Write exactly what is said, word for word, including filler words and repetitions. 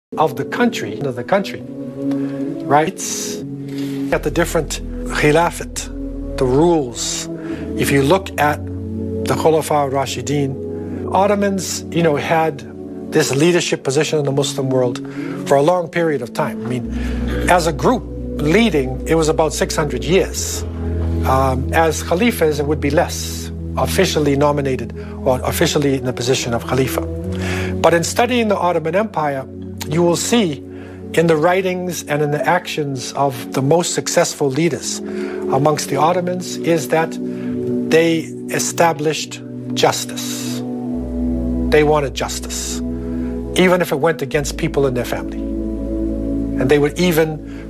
of the country, of the country, right? At the different khilafat, the rules. If you look at the Khulafa Rashidin, Ottomans, you know, had this leadership position in the Muslim world for a long period of time. I mean, as a group leading, it was about six hundred years. Um, as Khalifas, it would be less, officially nominated or officially in the position of Khalifa. But in studying the Ottoman Empire, you will see in the writings and in the actions of the most successful leaders amongst the Ottomans is that they established justice. They wanted justice, even if it went against people in their family. And they would even